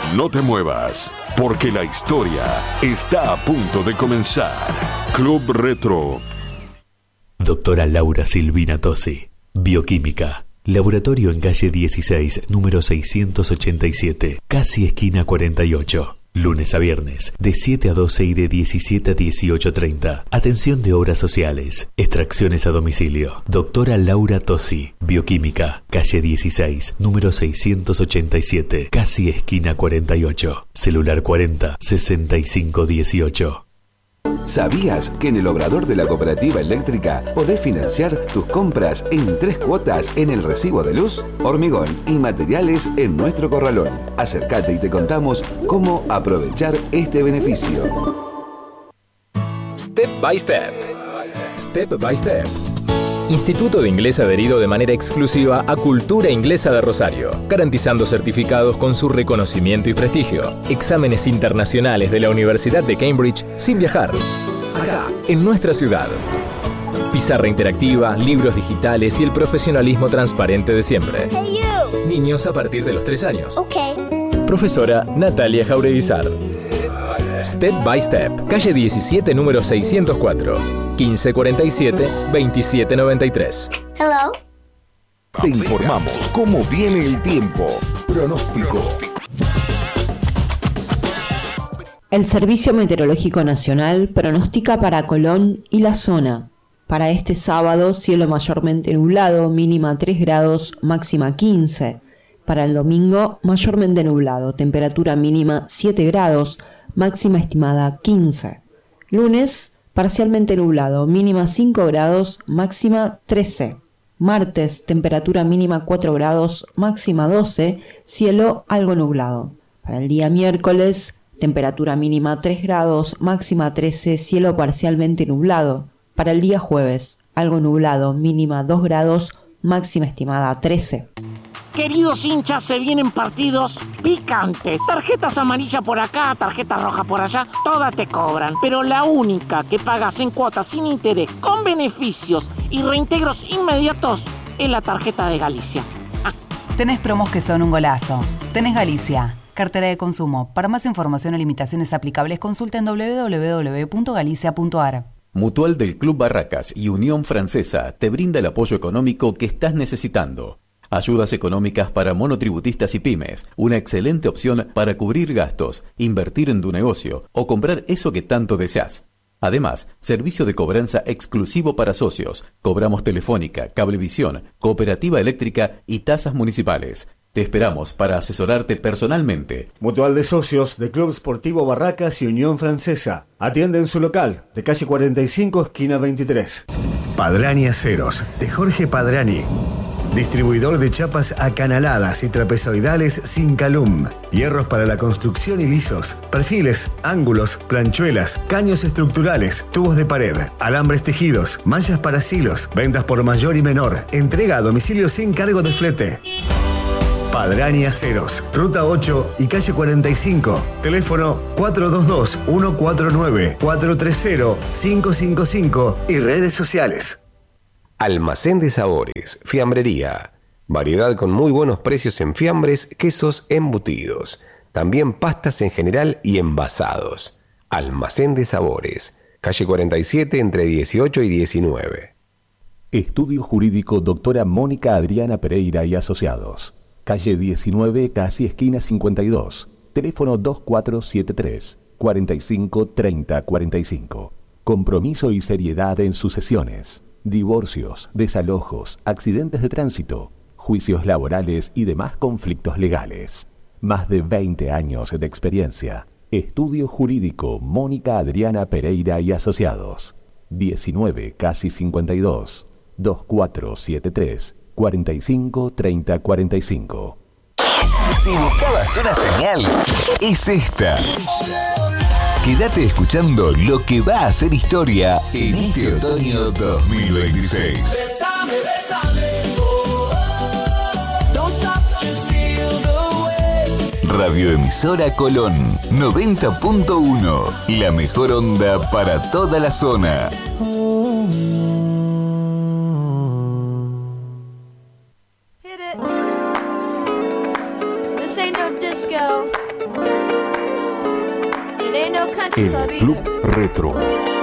No te muevas, porque la historia está a punto de comenzar. Club Retro. Doctora Laura Silvina Tosi, Bioquímica. Laboratorio en calle 16, número 687, casi esquina 48. Lunes a viernes, de 7 a 12 y de 17 a 18:30. Atención de obras sociales. Extracciones a domicilio. Doctora Laura Tosi, Bioquímica, calle 16, número 687, casi esquina 48. Celular 40 65 18. ¿Sabías que en el Obrador de la Cooperativa Eléctrica podés financiar tus compras en 3 cuotas en el recibo de luz, hormigón y materiales en nuestro corralón? Acércate y te contamos cómo aprovechar este beneficio. Step by Step. Step by Step. Instituto de Inglés adherido de manera exclusiva a Cultura Inglesa de Rosario, garantizando certificados con su reconocimiento y prestigio. Exámenes internacionales de la Universidad de Cambridge sin viajar. Acá, en nuestra ciudad. Pizarra interactiva, libros digitales y el profesionalismo transparente de siempre. Hey you. Niños a partir de los 3 años. Okay. Profesora Natalia Jaureguizar. Step by Step, calle 17, número 604, 1547-2793. Hello. Te informamos cómo viene el tiempo. Pronóstico. El Servicio Meteorológico Nacional pronostica para Colón y la zona. Para este sábado, cielo mayormente nublado, mínima 3 grados, máxima 15. Para el domingo, mayormente nublado, temperatura mínima 7 grados, máxima estimada 15. Lunes, parcialmente nublado, mínima 5 grados, máxima 13. Martes, temperatura mínima 4 grados, máxima 12, cielo algo nublado. Para el día miércoles, temperatura mínima 3 grados, máxima 13, cielo parcialmente nublado. Para el día jueves, algo nublado, mínima 2 grados, máxima estimada 13. Queridos hinchas, se vienen partidos picantes. Tarjetas amarillas por acá, tarjeta roja por allá, todas te cobran. Pero la única que pagas en cuotas sin interés, con beneficios y reintegros inmediatos, es la tarjeta de Galicia. Tenés promos que son un golazo. Tenés Galicia, cartera de consumo. Para más información o limitaciones aplicables, consulta en www.galicia.ar. Mutual del Club Barracas y Unión Francesa te brinda el apoyo económico que estás necesitando. Ayudas económicas para monotributistas y pymes, una excelente opción para cubrir gastos, invertir en tu negocio o comprar eso que tanto deseas. Además, servicio de cobranza exclusivo para socios. Cobramos telefónica, cablevisión, cooperativa eléctrica y tasas municipales. Te esperamos para asesorarte personalmente. Mutual de Socios de Club Sportivo Barracas y Unión Francesa. Atiende en su local, de calle 45, esquina 23. Padrani Aceros, de Jorge Padrani. Distribuidor de chapas acanaladas y trapezoidales sin calum. Hierros para la construcción y lisos. Perfiles, ángulos, planchuelas, caños estructurales, tubos de pared, alambres tejidos, mallas para silos. Ventas por mayor y menor. Entrega a domicilio sin cargo de flete. Padrani Aceros, Ruta 8 y calle 45. Teléfono 422-149-430-555 y redes sociales. Almacén de Sabores, Fiambrería. Variedad con muy buenos precios en fiambres, quesos, embutidos. También pastas en general y envasados. Almacén de Sabores, calle 47 entre 18 y 19. Estudio Jurídico Doctora Mónica Adriana Pereira y Asociados. Calle 19, casi esquina 52. Teléfono 2473 45 30 45. Compromiso y seriedad en sucesiones. Divorcios, desalojos, accidentes de tránsito, juicios laborales y demás conflictos legales. Más de 20 años de experiencia. Estudio Jurídico Mónica Adriana Pereira y Asociados. 19, casi 52. 2473 45 30 45. Si buscabas una señal, es esta. Quédate escuchando lo que va a ser historia en este otoño 2026. Bésame, bésame, oh, oh, don't stop, just feel the way. Radioemisora Colón 90.1, la mejor onda para toda la zona. Hit it. This ain't no disco. El Club Retro.